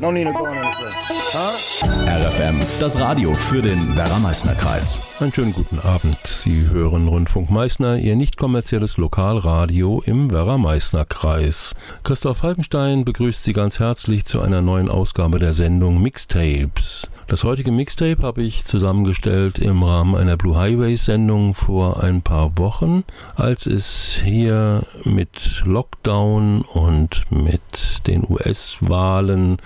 No need to go anywhere. Huh? RFM, das Radio für den Werra-Meißner-Kreis. Einen schönen guten Abend. Sie hören Rundfunk Meißner, Ihr nicht kommerzielles Lokalradio im Werra-Meißner-Kreis. Christoph Falkenstein begrüßt Sie ganz herzlich zu einer neuen Ausgabe der Sendung Mixtapes. Das heutige Mixtape habe ich zusammengestellt im Rahmen einer Blue Highways-Sendung vor ein paar Wochen, als es hier mit Lockdown und mit den US-Wahlen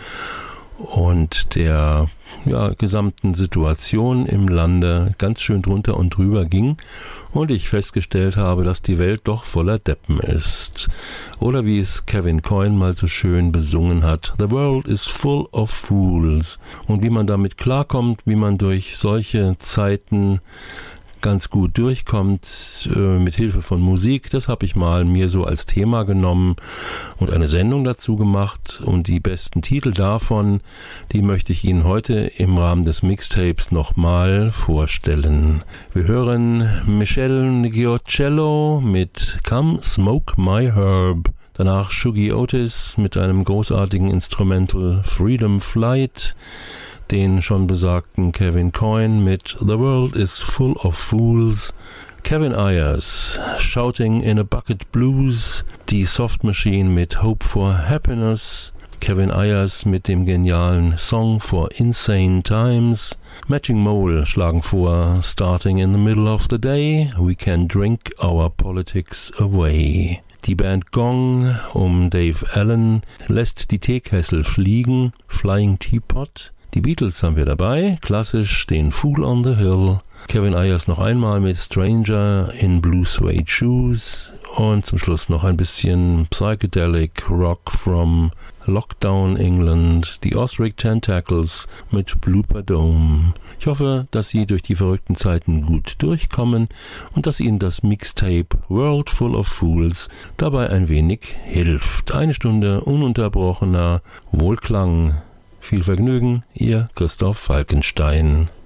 und der gesamten Situation im Lande ganz schön drunter und drüber ging und ich festgestellt habe, dass die Welt doch voller Deppen ist. Oder wie es Kevin Coyne mal so schön besungen hat, The world is full of fools. Und wie man damit klarkommt, wie man durch solche Zeiten ganz gut durchkommt, mit Hilfe von Musik, das habe ich mal mir so als Thema genommen und eine Sendung dazu gemacht. Und die besten Titel davon, die möchte ich Ihnen heute im Rahmen des Mixtapes nochmal vorstellen. Wir hören Michelle Giocello mit Come Smoke My Herb. Danach Shuggie Otis mit einem großartigen Instrumental Freedom Flight. Den schon besagten Kevin Coyne mit The World is Full of Fools, Kevin Ayers, Shouting in a Bucket Blues, die Soft Machine mit Hope for Happiness, Kevin Ayers mit dem genialen Song for Insane Times, Matching Mole schlagen vor Starting in the Middle of the Day, We Can Drink Our Politics Away. Die Band Gong um Dave Allen lässt die Teekessel fliegen, Flying Teapot. Die Beatles haben wir dabei, klassisch den Fool on the Hill, Kevin Ayers noch einmal mit Stranger in Blue Suede Shoes und zum Schluss noch ein bisschen Psychedelic Rock from Lockdown England, die Osric Tentacles mit Blooper Dome. Ich hoffe, dass Sie durch die verrückten Zeiten gut durchkommen und dass Ihnen das Mixtape World Full of Fools dabei ein wenig hilft. Eine Stunde ununterbrochener Wohlklang. Viel Vergnügen, Ihr Christoph Falkenstein.